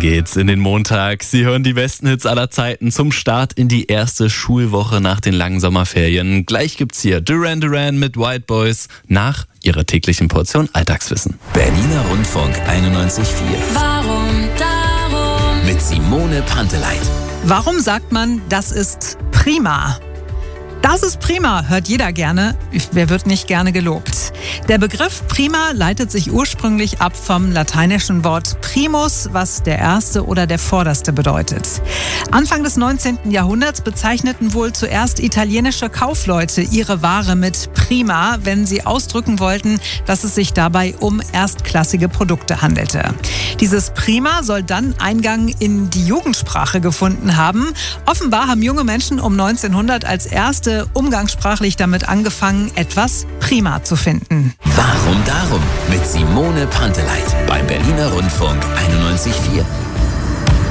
geht's in den Montag. Sie hören die besten Hits aller Zeiten zum Start in die erste Schulwoche nach den langen Sommerferien. Gleich gibt's hier Duran Duran mit White Boys nach ihrer täglichen Portion Alltagswissen. Berliner Rundfunk 91,4. Warum darum? Mit Simone Panteleit. Warum sagt man, das ist prima? Das ist prima, hört jeder gerne. Wer wird nicht gerne gelobt? Der Begriff prima leitet sich ursprünglich ab vom lateinischen Wort primus, was der Erste oder der Vorderste bedeutet. Anfang des 19. Jahrhunderts bezeichneten wohl zuerst italienische Kaufleute ihre Ware mit prima, wenn sie ausdrücken wollten, dass es sich dabei um erstklassige Produkte handelte. Dieses prima soll dann Eingang in die Jugendsprache gefunden haben. Offenbar haben junge Menschen um 1900 als erste umgangssprachlich damit angefangen, etwas prima zu finden. Warum darum? Mit Simone Panteleit beim Berliner Rundfunk 91,4.